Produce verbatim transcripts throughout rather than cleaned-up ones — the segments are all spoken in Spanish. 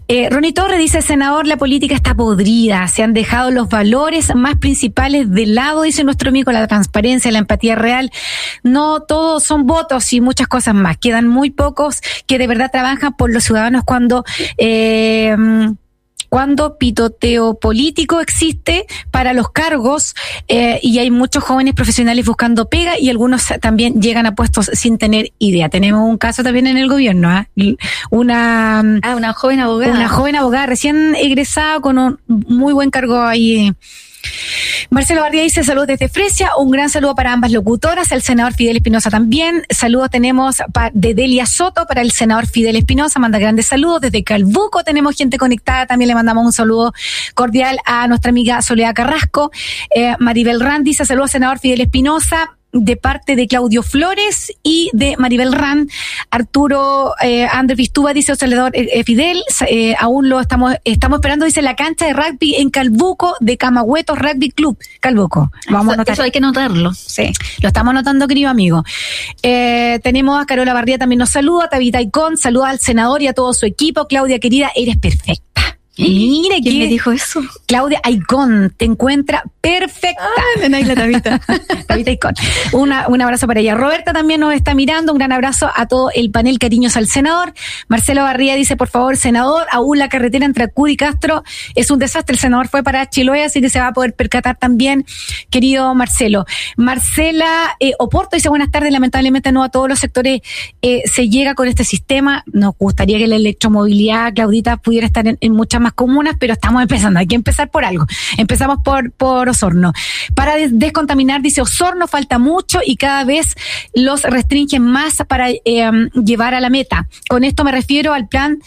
Eh, Ronnie Torres dice, senador, la política está podrida, se han dejado los valores más principales de lado, dice nuestro amigo, la transparencia, la empatía real. No todos son votos y muchas cosas más. Quedan muy pocos que de verdad trabajan por los ciudadanos cuando... Eh, cuando pitoteo político existe para los cargos eh, y hay muchos jóvenes profesionales buscando pega y algunos también llegan a puestos sin tener idea. Tenemos un caso también en el gobierno, ¿eh? Una, ah, una joven abogada. Una joven abogada recién egresada con un muy buen cargo ahí. Marcelo Bardía dice, saludos desde Fresia, un gran saludo para ambas locutoras, el senador Fidel Espinosa también, saludos tenemos de Delia Soto para el senador Fidel Espinosa, manda grandes saludos, desde Calbuco tenemos gente conectada, también le mandamos un saludo cordial a nuestra amiga Soledad Carrasco, eh, Maribel Rand dice, saludos senador Fidel Espinosa, de parte de Claudio Flores y de Maribel Rand. Arturo eh, Andrés Vistuba dice, senador eh, Fidel, eh, aún lo estamos estamos esperando, dice, la cancha de rugby en Calbuco de Camagüeto Rugby Club. Calbuco. Vamos eso, a anotar. Eso hay que notarlo. Sí, lo estamos anotando, querido amigo. Eh, tenemos a Carola Bardía, también nos saluda, Tabita Icón, saluda al senador y a todo su equipo. Claudia, querida, eres perfecta. Mira, ¿quién que me dijo eso? Claudia Aicón te encuentra perfecta. Ah, la Tabita. Tabita Aicón. Una, un abrazo para ella. Roberta también nos está mirando. Un gran abrazo a todo el panel. Cariños al senador. Marcelo Barría dice, por favor, senador, aún la carretera entre Acudy y Castro es un desastre. El senador fue para Chiloé, así que se va a poder percatar también, querido Marcelo. Marcela eh, Oporto dice, buenas tardes. Lamentablemente no a todos los sectores eh, se llega con este sistema. Nos gustaría que la electromovilidad, Claudita, pudiera estar en, en muchas más comunas, pero estamos empezando, hay que empezar por algo. Empezamos por, por Osorno. Para des- descontaminar, dice Osorno, falta mucho y cada vez los restringen más para eh, llevar a la meta. Con esto me refiero al plan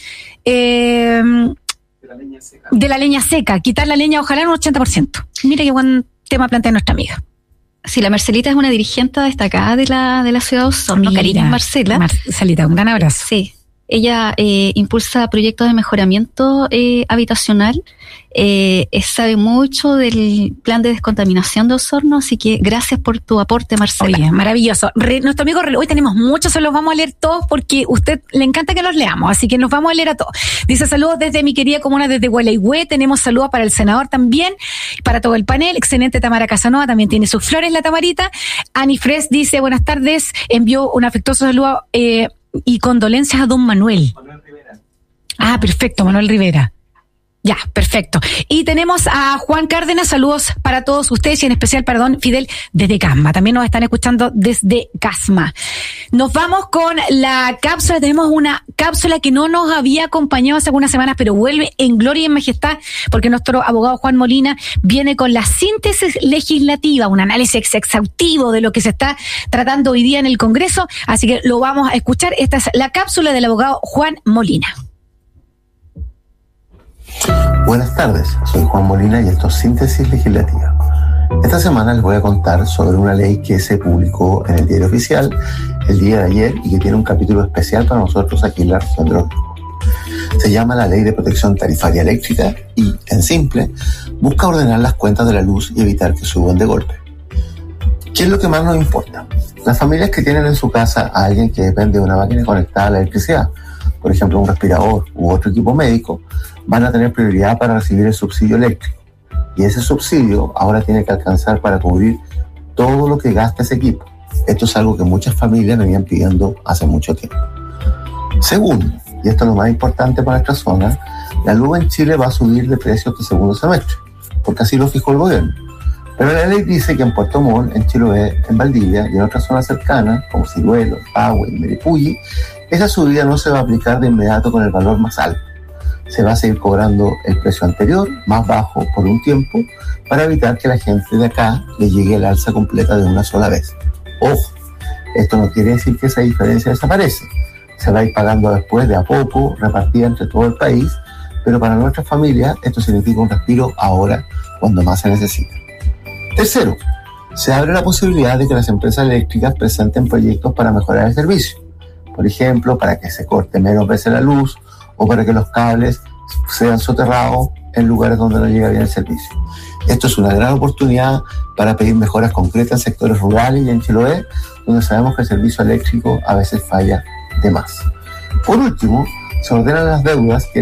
eh, de la leña seca. De la leña seca, quitar la leña ojalá en un ochenta por ciento. Mira qué buen tema plantea nuestra amiga. Sí, la Marcelita es una dirigente destacada de la, de la ciudad de Osorno. Cariño, Marcela. Marcelita, un gran abrazo. Sí. Ella eh, impulsa proyectos de mejoramiento eh, habitacional, eh, sabe mucho del plan de descontaminación de Osorno, así que gracias por tu aporte, Marcela. Oye, maravilloso. Re, nuestro amigo, hoy tenemos muchos, se los vamos a leer todos porque a usted le encanta que los leamos, así que nos vamos a leer a todos. Dice, saludos desde mi querida comuna, desde Gualeguay, tenemos saludos para el senador también, para todo el panel, excelente Tamara Casanova, también tiene sus flores la Tamarita. Ani Fres dice, buenas tardes, envió un afectuoso saludo eh, y condolencias a don Manuel. Manuel Rivera. Ah, perfecto, Manuel Rivera. Ya, perfecto. Y tenemos a Juan Cárdenas, saludos para todos ustedes y en especial para don Fidel desde Casma. También nos están escuchando desde Casma. Nos vamos con la cápsula. Tenemos una cápsula que no nos había acompañado hace algunas semanas, pero vuelve en gloria y en majestad porque nuestro abogado Juan Molina viene con la síntesis legislativa, un análisis exhaustivo de lo que se está tratando hoy día en el Congreso. Así que lo vamos a escuchar. Esta es la cápsula del abogado Juan Molina. Buenas tardes, soy Juan Molina y esto es Síntesis Legislativa. Esta semana les voy a contar sobre una ley que se publicó en el Diario Oficial el día de ayer y que tiene un capítulo especial para nosotros aquí en la región de Los Ríos. Se llama la Ley de Protección Tarifaria Eléctrica y, en simple, busca ordenar las cuentas de la luz y evitar que suban de golpe. ¿Qué es lo que más nos importa? Las familias que tienen en su casa a alguien que depende de una máquina conectada a la electricidad, por ejemplo un respirador u otro equipo médico, van a tener prioridad para recibir el subsidio eléctrico. Y ese subsidio ahora tiene que alcanzar para cubrir todo lo que gasta ese equipo. Esto es algo que muchas familias venían pidiendo hace mucho tiempo. Segundo, y esto es lo más importante para nuestra zona, la luz en Chile va a subir de precio este segundo semestre, porque así lo fijó el gobierno. Pero la ley dice que en Puerto Montt, en Chiloé, en Valdivia y en otras zonas cercanas, como Ciruelo, Pahue y Meripulli, esa subida no se va a aplicar de inmediato con el valor más alto. Se va a seguir cobrando el precio anterior, más bajo, por un tiempo, para evitar que la gente de acá le llegue el alza completa de una sola vez. Ojo, esto no quiere decir que esa diferencia desaparece. Se va a ir pagando después de a poco, repartida entre todo el país, pero para nuestras familias esto significa un respiro ahora, cuando más se necesita. Tercero, se abre la posibilidad de que las empresas eléctricas presenten proyectos para mejorar el servicio. Por ejemplo, para que se corte menos veces la luz o para que los cables sean soterrados en lugares donde no llega bien el servicio. Esto es una gran oportunidad para pedir mejoras concretas en sectores rurales y en Chiloé, donde sabemos que el servicio eléctrico a veces falla de más. Por último, se ordenan las deudas que